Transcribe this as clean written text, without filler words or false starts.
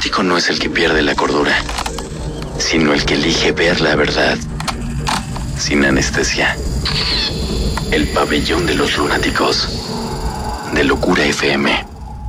lunático no es el que pierde la cordura, sino el que elige ver la verdad sin anestesia. El pabellón de los lunáticos, de Locura FM.